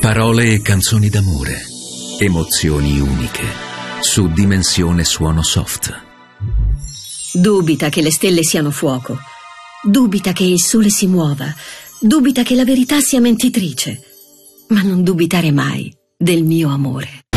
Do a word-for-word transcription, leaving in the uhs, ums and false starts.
Parole e canzoni d'amore. Emozioni uniche. Su Dimensione Suono Soft. Dubita che le stelle siano fuoco. Dubita che il sole si muova. Dubita che la verità sia mentitrice. Ma non dubitare mai del mio amore.